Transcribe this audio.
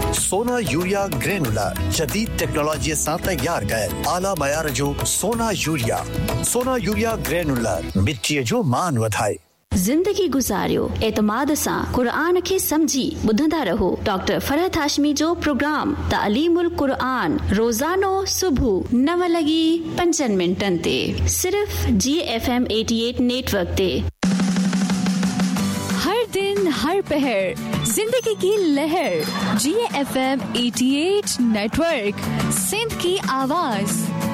सोना urea granular जदीद technology सां तैयार कयल आला मयार जो सोना यूरिया ग्रेनुलर मिट्टी जो मान वधाए जिंदगी गुजारियो एतमाद सां कुरान खे समझी ॿुधंदा रहो डॉक्टर फरहत हाशमी जो प्रोग्राम तालीमुल कुरान रोजानो सुबह 9:05 ते सिर्फ GFM 88 नेटवर्क ते। हर दिन हर पहर जिंदगी की लहर GFM 88 नेटवर्क सिंध की आवाज।